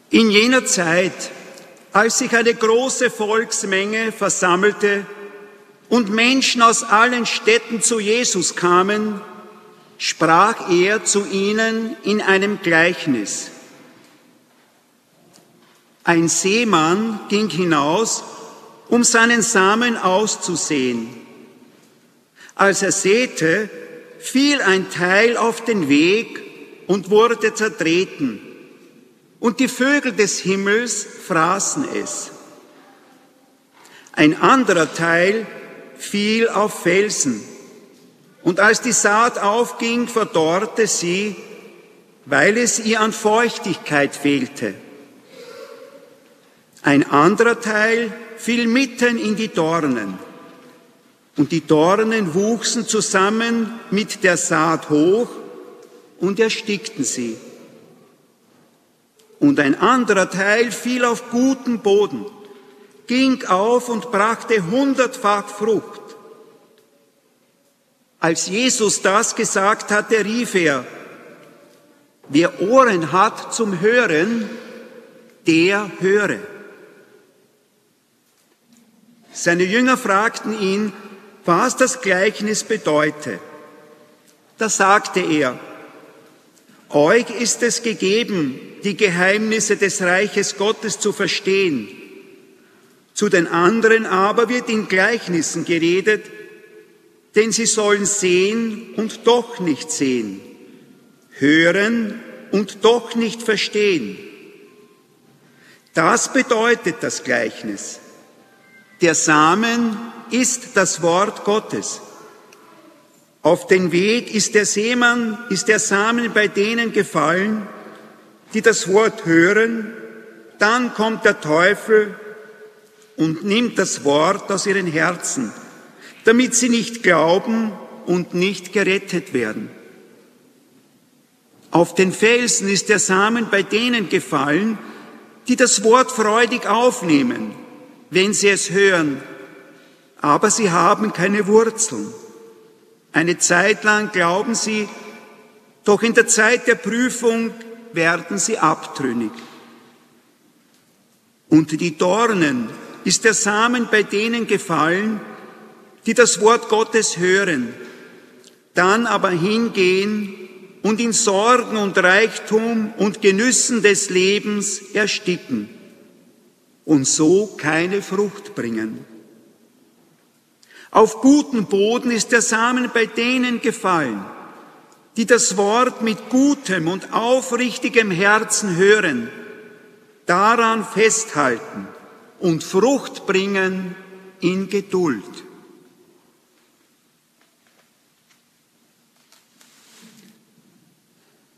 In jener Zeit, als sich eine große Volksmenge versammelte und Menschen aus allen Städten zu Jesus kamen, sprach er zu ihnen in einem Gleichnis. Ein Seemann ging hinaus, um seinen Samen auszusehen. Als er säte, fiel ein Teil auf den Weg und wurde zertreten, und die Vögel des Himmels fraßen es. Ein anderer Teil fiel auf Felsen, und als die Saat aufging, verdorrte sie, weil es ihr an Feuchtigkeit fehlte. Ein anderer Teil fiel mitten in die Dornen, und die Dornen wuchsen zusammen mit der Saat hoch und erstickten sie. Und ein anderer Teil fiel auf guten Boden, ging auf und brachte 100-fach Frucht. Als Jesus das gesagt hatte, rief er: Wer Ohren hat zum Hören, der höre. Seine Jünger fragten ihn, was das Gleichnis bedeute. Da sagte er: Euch ist es gegeben, die Geheimnisse des Reiches Gottes zu verstehen. Zu den anderen aber wird in Gleichnissen geredet, denn sie sollen sehen und doch nicht sehen, hören und doch nicht verstehen. Das bedeutet das Gleichnis. Der Samen ist das Wort Gottes. Auf den Weg ist der Samen bei denen gefallen, die das Wort hören, dann kommt der Teufel und nimmt das Wort aus ihren Herzen, damit sie nicht glauben und nicht gerettet werden. Auf den Felsen ist der Samen bei denen gefallen, die das Wort freudig aufnehmen, wenn sie es hören, aber sie haben keine Wurzeln. Eine Zeit lang glauben sie, doch in der Zeit der Prüfung werden sie abtrünnig. Unter die Dornen ist der Samen bei denen gefallen, die das Wort Gottes hören, dann aber hingehen und in Sorgen und Reichtum und Genüssen des Lebens ersticken und so keine Frucht bringen. Auf guten Boden ist der Samen bei denen gefallen, die das Wort mit gutem und aufrichtigem Herzen hören, daran festhalten und Frucht bringen in Geduld.